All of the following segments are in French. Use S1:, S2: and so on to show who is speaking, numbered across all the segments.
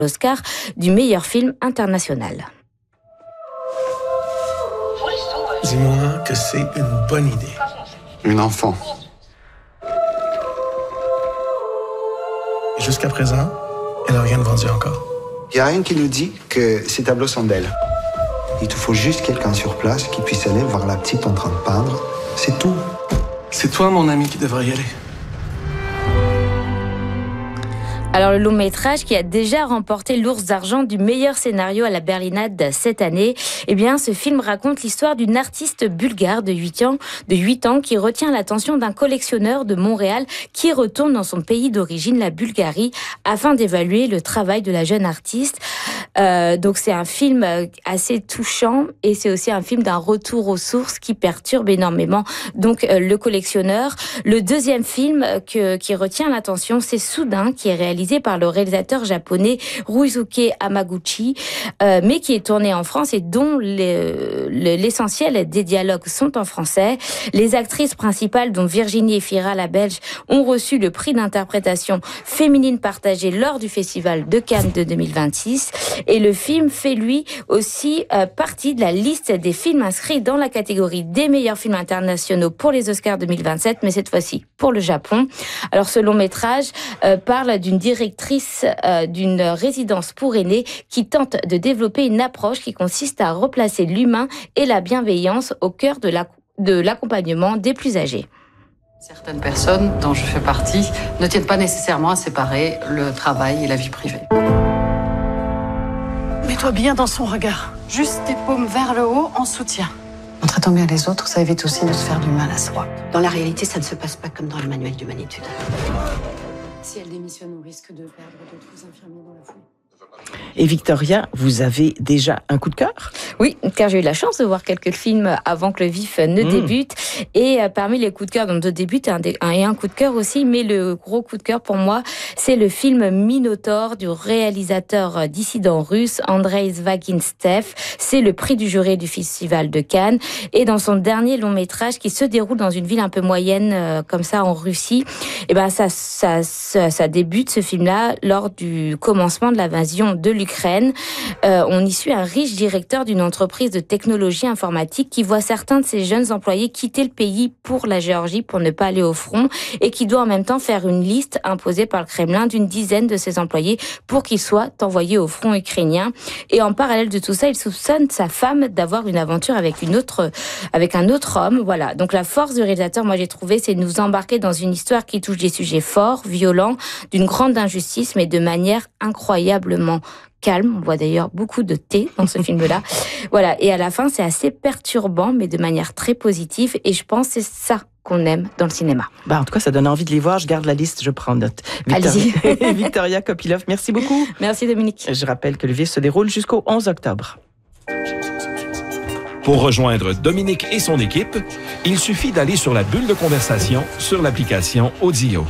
S1: l'Oscar du meilleur film international.
S2: Dis-moi que c'est une bonne idée.
S3: Une enfant.
S2: Jusqu'à présent, elle n'a rien vendu encore.
S3: Il n'y a rien qui nous dit que ces tableaux sont d'elle. Il te faut juste quelqu'un sur place qui puisse aller voir la petite en train de peindre. C'est tout.
S2: C'est toi, mon ami, qui devrais y aller.
S1: Alors, le long métrage qui a déjà remporté l'Ours d'argent du meilleur scénario à la Berlinade cette année, eh bien, ce film raconte l'histoire d'une artiste bulgare de 8 ans qui retient l'attention d'un collectionneur de Montréal qui retourne dans son pays d'origine, la Bulgarie, afin d'évaluer le travail de la jeune artiste. Donc, c'est un film assez touchant et c'est aussi un film d'un retour aux sources qui perturbe énormément donc le collectionneur. Le deuxième film qui retient l'attention, c'est Soudain, qui est réalisé par le réalisateur japonais Ryusuke Hamaguchi, mais qui est tourné en France et dont l'essentiel des dialogues sont en français. Les actrices principales, dont Virginie Efira, la Belge, ont reçu le prix d'interprétation féminine partagée lors du Festival de Cannes de 2026. Et le film fait, lui, aussi partie de la liste des films inscrits dans la catégorie des meilleurs films internationaux pour les Oscars 2027, mais cette fois-ci pour le Japon. Alors, ce long métrage parle d'une directrice d'une résidence pour aînés qui tente de développer une approche qui consiste à replacer l'humain et la bienveillance au cœur de l'accompagnement des plus âgés.
S4: Certaines personnes, dont je fais partie, ne tiennent pas nécessairement à séparer le travail et la vie privée. Mets-toi bien dans son regard. Juste tes paumes vers le haut en soutien. En traitant bien les autres, ça évite aussi de se faire du mal à soi.
S5: Dans la réalité, ça ne se passe pas comme dans le manuel d'humanitude.
S4: Si elle démissionne, on risque de perdre d'autres infirmiers dans la foule.
S6: Et Victoria, vous avez déjà un coup de cœur ?
S1: Oui, car j'ai eu la chance de voir quelques films avant que le vif ne débute. Et parmi les coups de cœur, donc de début, un coup de cœur aussi, mais le gros coup de cœur pour moi, c'est le film Minotaure du réalisateur dissident russe Andrei Zvyagintsev. C'est le prix du jury du Festival de Cannes. Et dans son dernier long métrage qui se déroule dans une ville un peu moyenne, comme ça, en Russie, et ben ça débute, ce film-là, lors du commencement de l'invasion de l'Ukraine. On y suit un riche directeur d'une entreprise de technologie informatique qui voit certains de ses jeunes employés quitter le pays pour la Géorgie pour ne pas aller au front et qui doit en même temps faire une liste imposée par le Kremlin d'une dizaine de ses employés pour qu'ils soient envoyés au front ukrainien. Et en parallèle de tout ça, il soupçonne sa femme d'avoir une aventure avec un autre homme. Voilà. Donc la force du réalisateur, moi j'ai trouvé, c'est de nous embarquer dans une histoire qui touche des sujets forts, violents, d'une grande injustice, mais de manière incroyablement calme. On voit d'ailleurs beaucoup de thé dans ce film-là. Voilà. Et à la fin, c'est assez perturbant, mais de manière très positive. Et je pense que c'est ça qu'on aime dans le cinéma.
S6: En tout cas, ça donne envie de les voir. Je garde la liste, je prends note. Victoria Kopylov, merci beaucoup.
S1: Merci Dominique.
S6: Je rappelle que le VIF se déroule jusqu'au 11 octobre.
S7: Pour rejoindre Dominique et son équipe, il suffit d'aller sur la bulle de conversation sur l'application Audio.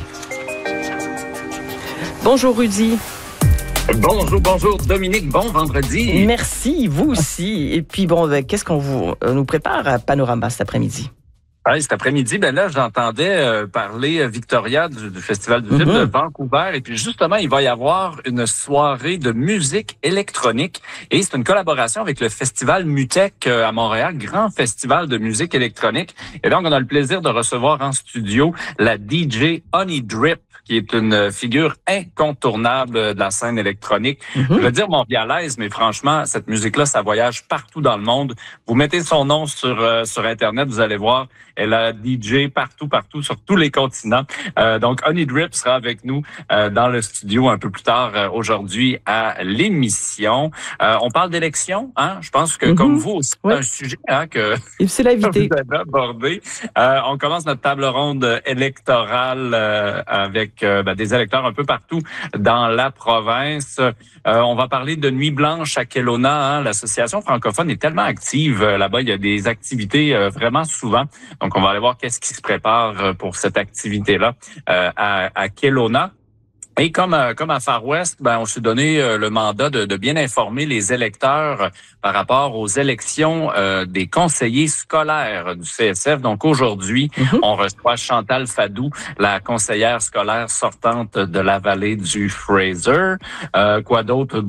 S6: Bonjour Rudy.
S8: Bonjour Dominique, bon vendredi.
S6: Merci, vous aussi. Et puis qu'est-ce qu'on nous prépare à Panorama cet après-midi?
S8: Cet après-midi, là, j'entendais parler Victoria du Festival du film de Vancouver. Et puis justement, il va y avoir une soirée de musique électronique. Et c'est une collaboration avec le Festival Mutech à Montréal, grand festival de musique électronique. Et donc, on a le plaisir de recevoir en studio la DJ Honey Drip, qui est une figure incontournable de la scène électronique. Je veux dire montréalaise, mais franchement, cette musique-là, ça voyage partout dans le monde. Vous mettez son nom sur Internet, vous allez voir, elle a DJ partout, sur tous les continents. Donc, Honey Drip sera avec nous dans le studio un peu plus tard aujourd'hui à l'émission. On parle d'élections, hein? Je pense que comme vous aussi, c'est un sujet que
S6: c'est l'invité.
S8: Vous avez abordé. On commence notre table ronde électorale avec des électeurs un peu partout dans la province. On va parler de Nuit blanche à Kelowna. Hein. L'association francophone est tellement active là-bas. Il y a des activités vraiment souvent. Donc, on va aller voir qu'est-ce qui se prépare pour cette activité-là à Kelowna. Et comme à Far West, on s'est donné le mandat de bien informer les électeurs par rapport aux élections des conseillers scolaires du CSF. Donc aujourd'hui, on reçoit Chantal Fadou, la conseillère scolaire sortante de la vallée du Fraser. Quoi d'autre?